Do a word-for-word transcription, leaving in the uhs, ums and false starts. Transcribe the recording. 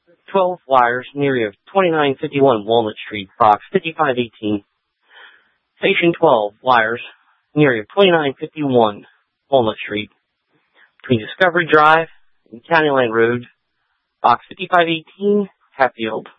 twelve wires in the area of twenty-nine fifty-one Walnut Street, box fifty-five eighteen. Station twelve wires in the area of twenty-nine fifty-one Walnut Street, between Discovery Drive and County Line Road, box fifty-five eighteen, Hatfield.